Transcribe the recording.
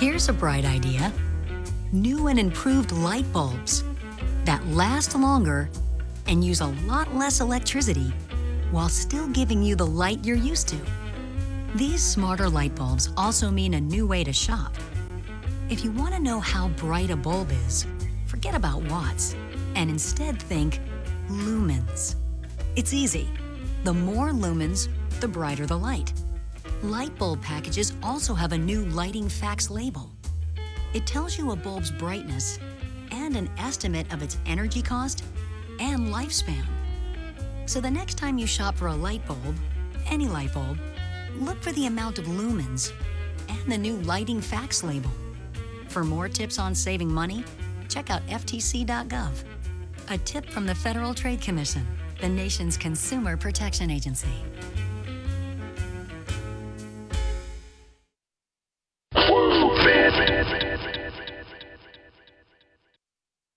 Here's a bright idea. New and improved light bulbs that last longer and use a lot less electricity while still giving you the light you're used to. These smarter light bulbs also mean a new way to shop. If you want to know how bright a bulb is, forget about watts and instead think lumens. It's easy. The more lumens, the brighter the light. Light bulb packages also have a new lighting facts label. It tells you a bulb's brightness and an estimate of its energy cost and lifespan. So the next time you shop for a light bulb, any light bulb, look for the amount of lumens and the new lighting facts label. For more tips on saving money, check out ftc.gov. A tip from the Federal Trade Commission, the nation's consumer protection agency.